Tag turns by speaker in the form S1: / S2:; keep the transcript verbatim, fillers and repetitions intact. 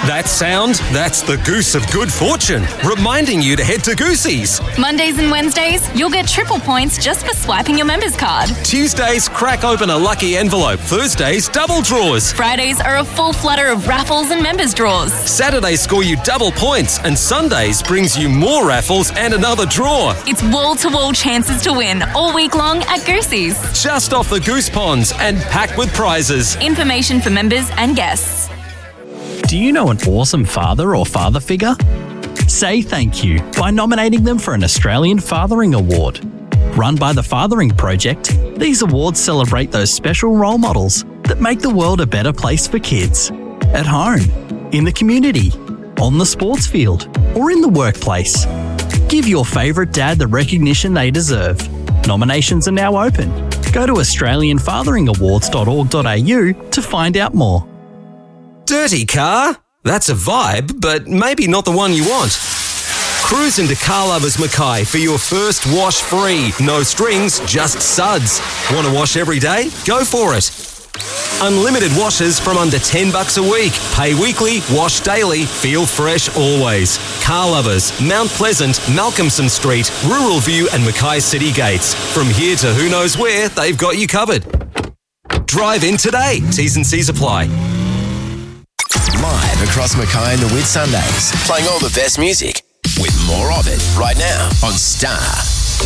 S1: That sound? That's the goose of good fortune, reminding you to head to Goosey's.
S2: Mondays and Wednesdays, you'll get triple points just for swiping your members card.
S1: Tuesdays, crack open a lucky envelope. Thursdays, double draws.
S2: Fridays are a full flutter of raffles and members draws.
S1: Saturdays score you double points, and Sundays brings you more raffles and another draw.
S2: It's wall-to-wall chances to win all week long at Goosey's.
S1: Just off the Goose Ponds and packed with prizes.
S2: Information for members and guests.
S3: Do you know an awesome father or father figure? Say thank you by nominating them for an Australian Fathering Award. Run by the Fathering Project, these awards celebrate those special role models that make the world a better place for kids. At home, in the community, on the sports field, or in the workplace. Give your favourite dad the recognition they deserve. Nominations are now open. Go to australian fathering awards dot org dot a u to find out more.
S1: Dirty car? That's a vibe, but maybe not the one you want. Cruise into Car Lovers Mackay for your first wash free. No strings, just suds. Want to wash every day? Go for it. Unlimited washes from under ten bucks a week. Pay weekly, wash daily, feel fresh always. Car Lovers, Mount Pleasant, Malcolmson Street, Rural View and Mackay City Gates. From here to who knows where, they've got you covered. Drive in today. T's and C's apply.
S4: Live across Mackay and the Whit Sundays, playing all the best music with more of it right now on Star.